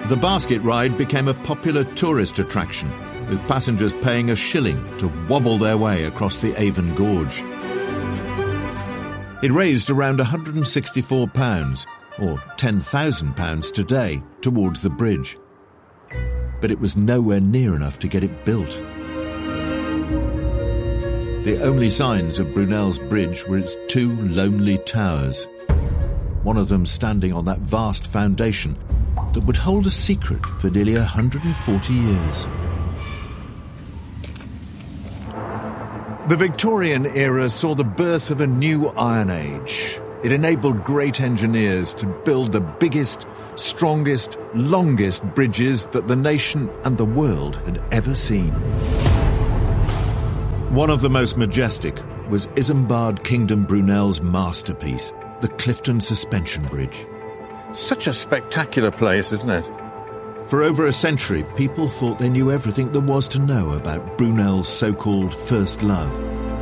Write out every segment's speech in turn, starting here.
The basket ride became a popular tourist attraction, with passengers paying $1 to wobble their way across the Avon Gorge. It raised around £164, or £10,000 today, towards the bridge. But it was nowhere near enough to get it built. The only signs of Brunel's bridge were its 2 lonely towers, one of them standing on that vast foundation that would hold a secret for nearly 140 years. The Victorian era saw the birth of a new Iron Age. It enabled great engineers to build the biggest, strongest, longest bridges that the nation and the world had ever seen. One of the most majestic was Isambard Kingdom Brunel's masterpiece, the Clifton Suspension Bridge. Such a spectacular place, isn't it? For over a century, people thought they knew everything there was to know about Brunel's so-called first love.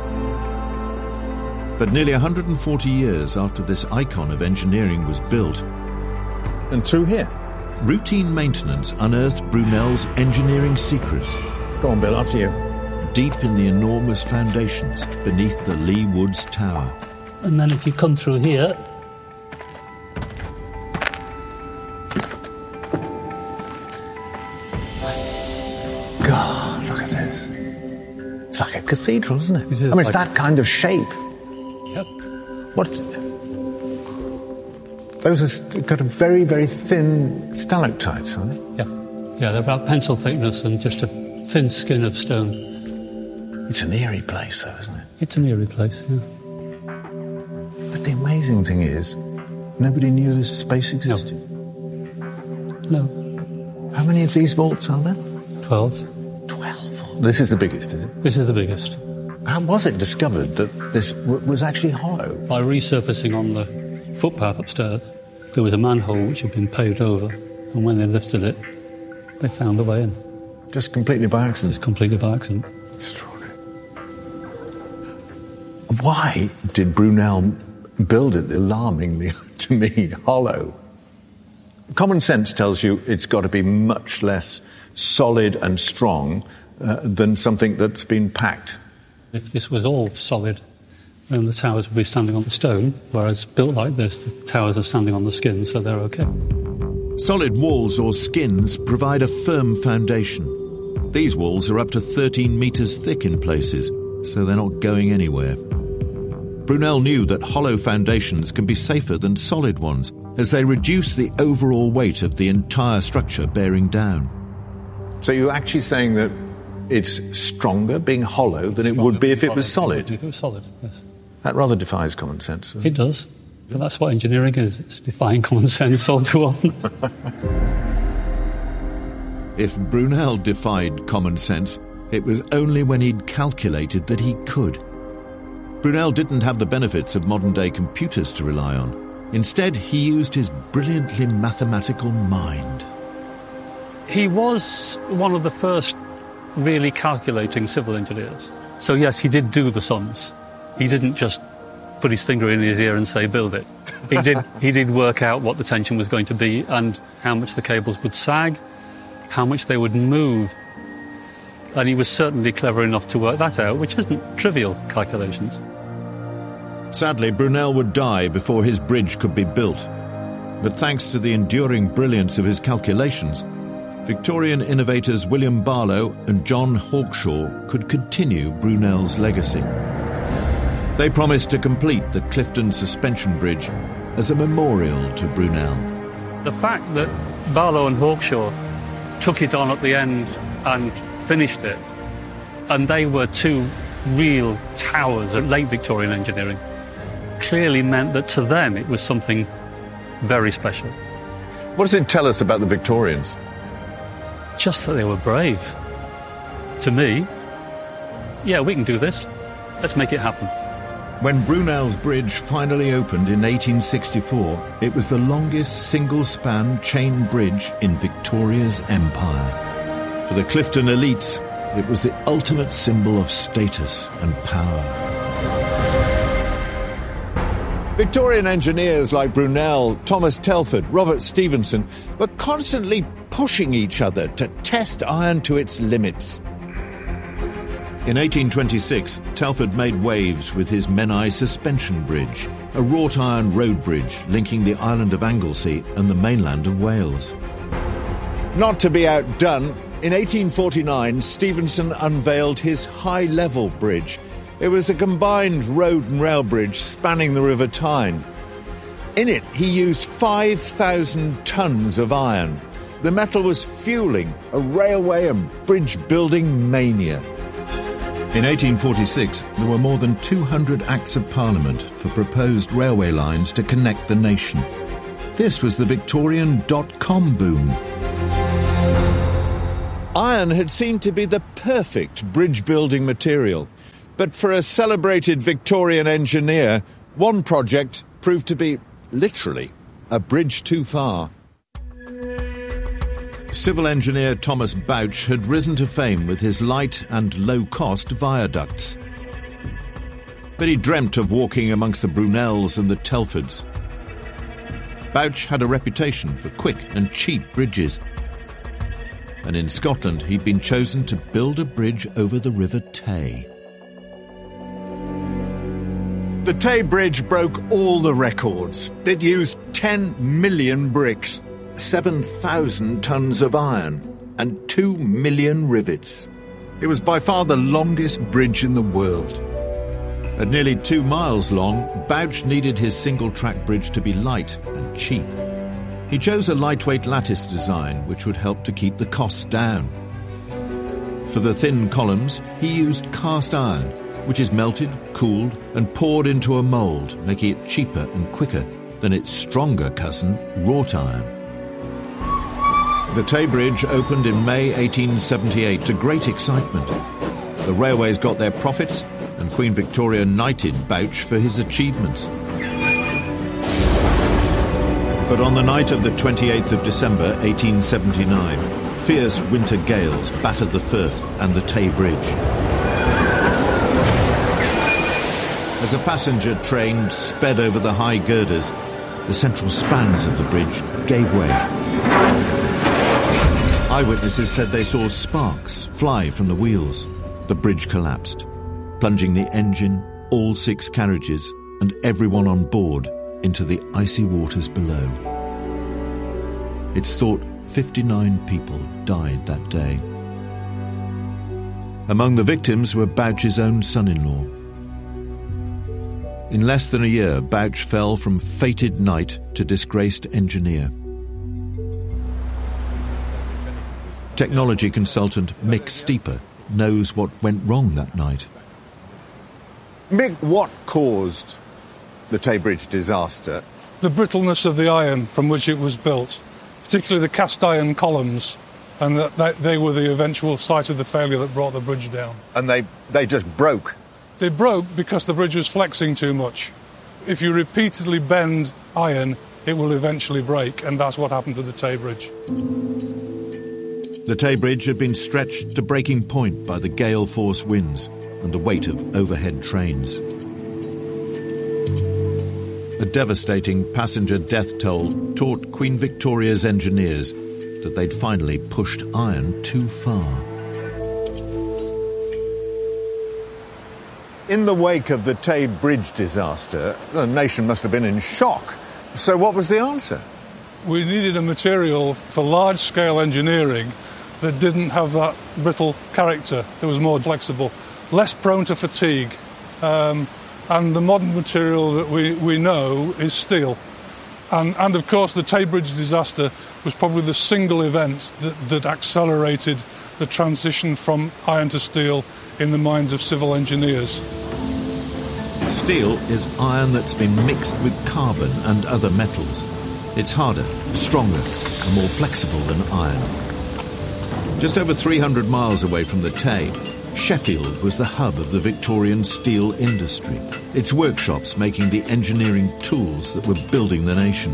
But nearly 140 years after this icon of engineering was built, and through here, routine maintenance unearthed Brunel's engineering secrets. Go on, Bill, after you. Deep in the enormous foundations beneath the Lee Woods Tower. And then if you come through here, God, look at this. It's like a cathedral, isn't it? It's it's that kind of shape. Yep. What? Those are got a very, very thin stalactites, aren't they? Yeah, they're about pencil thickness and just a thin skin of stone. It's an eerie place, though, isn't it? It's an eerie place, yeah. But the amazing thing is, nobody knew this space existed. No. How many of these vaults are there? 12. 12? This is the biggest, is it? This is the biggest. How was it discovered that this was actually hollow? By resurfacing on the footpath upstairs, there was a manhole which had been paved over, and when they lifted it, they found the way in. Just completely by accident? Just completely by accident. Extraordinary. Why did Brunel build it, alarmingly, to me, hollow? Common sense tells you it's got to be much less solid and strong than something that's been packed. If this was all solid, then the towers would be standing on the stone, whereas built like this, the towers are standing on the skin, so they're okay. Solid walls or skins provide a firm foundation. These walls are up to 13 metres thick in places, so they're not going anywhere. Brunel knew that hollow foundations can be safer than solid ones, as they reduce the overall weight of the entire structure bearing down. So you're actually saying that it's stronger being hollow than it would be if it was solid? If it was solid, yes. That rather defies common sense. It does. But that's what engineering is. It's defying common sense all too often. If Brunel defied common sense, it was only when he'd calculated that he could. Brunel didn't have the benefits of modern-day computers to rely on. Instead, he used his brilliantly mathematical mind. He was one of the first really calculating civil engineers. So yes, he did do the sums. He didn't just put his finger in his ear and say, build it. He did work out what the tension was going to be and how much the cables would sag, how much they would move. And he was certainly clever enough to work that out, which isn't trivial calculations. Sadly, Brunel would die before his bridge could be built. But thanks to the enduring brilliance of his calculations, Victorian innovators William Barlow and John Hawkshaw could continue Brunel's legacy. They promised to complete the Clifton Suspension Bridge as a memorial to Brunel. The fact that Barlow and Hawkshaw took it on at the end and finished it, and they were two real towers of late Victorian engineering, clearly meant that to them it was something very special. What does it tell us about the Victorians? Just that they were brave. To me, yeah, we can do this. Let's make it happen. When Brunel's bridge finally opened in 1864, it was the longest single-span chain bridge in Victoria's empire. For the Clifton elites, it was the ultimate symbol of status and power. Victorian engineers like Brunel, Thomas Telford, Robert Stevenson were constantly pushing each other to test iron to its limits. In 1826, Telford made waves with his Menai Suspension Bridge, a wrought iron road bridge linking the island of Anglesey and the mainland of Wales. Not to be outdone, in 1849 Stevenson unveiled his high-level bridge. It was a combined road and rail bridge spanning the River Tyne. In it, he used 5,000 tons of iron. The metal was fueling a railway and bridge-building mania. In 1846, there were more than 200 Acts of Parliament for proposed railway lines to connect the nation. This was the Victorian dot-com boom. Iron had seemed to be the perfect bridge-building material. But for a celebrated Victorian engineer, one project proved to be, literally, a bridge too far. Civil engineer Thomas Bouch had risen to fame with his light and low-cost viaducts. But he dreamt of walking amongst the Brunels and the Telfords. Bouch had a reputation for quick and cheap bridges. And in Scotland, he'd been chosen to build a bridge over the River Tay. The Tay Bridge broke all the records. It used 10 million bricks, 7,000 tons of iron, and 2 million rivets. It was by far the longest bridge in the world. At nearly 2 miles long, Bouch needed his single-track bridge to be light and cheap. He chose a lightweight lattice design which would help to keep the costs down. For the thin columns, he used cast iron, which is melted, cooled, and poured into a mould, making it cheaper and quicker than its stronger cousin, wrought iron. The Tay Bridge opened in May 1878 to great excitement. The railways got their profits, and Queen Victoria knighted Bouch for his achievements. But on the night of the 28th of December 1879, fierce winter gales battered the Firth and the Tay Bridge. As a passenger train sped over the high girders, the central spans of the bridge gave way. Eyewitnesses said they saw sparks fly from the wheels. The bridge collapsed, plunging the engine, all 6 carriages, and everyone on board into the icy waters below. It's thought 59 people died that day. Among the victims were Bouch's own son-in-law. In less than a year, Bouch fell from fated knight to disgraced engineer. Technology consultant Mick Steeper knows what went wrong that night. Mick, what caused the Tay Bridge disaster? The brittleness of the iron from which it was built, particularly the cast iron columns, and that they were the eventual site of the failure that brought the bridge down. And they just broke? They broke because the bridge was flexing too much. If you repeatedly bend iron, it will eventually break, and that's what happened to the Tay Bridge. The Tay Bridge had been stretched to breaking point by the gale-force winds and the weight of overhead trains. A devastating passenger death toll taught Queen Victoria's engineers that they'd finally pushed iron too far. In the wake of the Tay Bridge disaster, the nation must have been in shock. So what was the answer? We needed a material for large-scale engineering that didn't have that brittle character, that was more flexible, less prone to fatigue. And the modern material that we know is steel. And of course, the Tay Bridge disaster was probably the single event that accelerated the transition from iron to steel in the minds of civil engineers. Steel is iron that's been mixed with carbon and other metals. It's harder, stronger, and more flexible than iron. Just over 300 miles away from the Tay, Sheffield was the hub of the Victorian steel industry, its workshops making the engineering tools that were building the nation.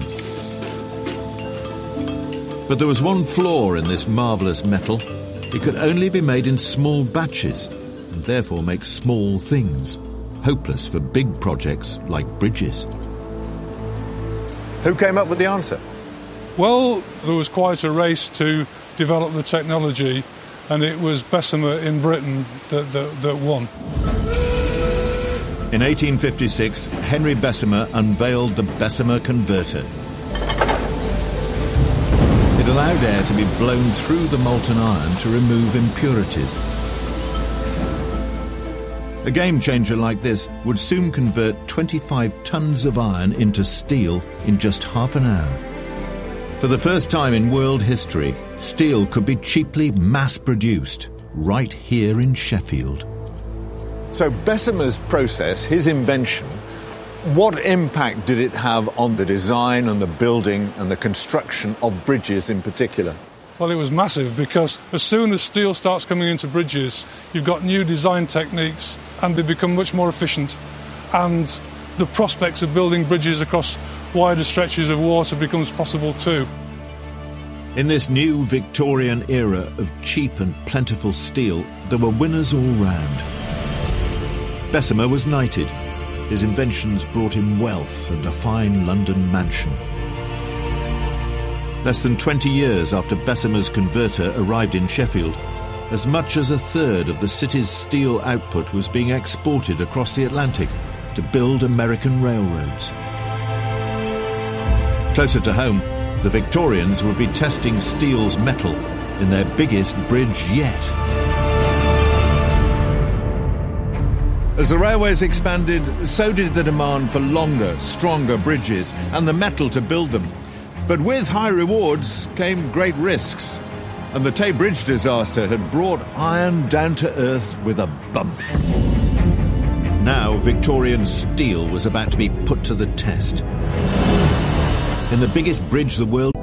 But there was one flaw in this marvellous metal. It could only be made in small batches, and therefore make small things, hopeless for big projects like bridges. Who came up with the answer? Well, there was quite a race to develop the technology, and it was Bessemer in Britain that won. In 1856, Henry Bessemer unveiled the Bessemer converter. It allowed air to be blown through the molten iron to remove impurities. A game changer like this would soon convert 25 tons of iron into steel in just half an hour. For the first time in world history, steel could be cheaply mass-produced right here in Sheffield. So Bessemer's process, his invention, what impact did it have on the design and the building and the construction of bridges in particular? Well, it was massive, because as soon as steel starts coming into bridges, you've got new design techniques and they become much more efficient. And the prospects of building bridges across wider stretches of water becomes possible too. In this new Victorian era of cheap and plentiful steel, there were winners all round. Bessemer was knighted. His inventions brought him wealth and a fine London mansion. Less than 20 years after Bessemer's converter arrived in Sheffield, as much as a third of the city's steel output was being exported across the Atlantic to build American railroads. Closer to home, the Victorians would be testing steel's mettle in their biggest bridge yet. As the railways expanded, so did the demand for longer, stronger bridges and the metal to build them. But with high rewards came great risks, and the Tay Bridge disaster had brought iron down to earth with a bump. Now Victorian steel was about to be put to the test. In the biggest bridge the world